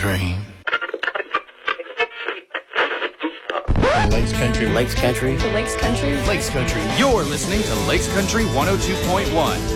dream. Lakes Country. Lakes Country. The Lakes Country. Lakes Country. You're listening to Lakes Country 102.1.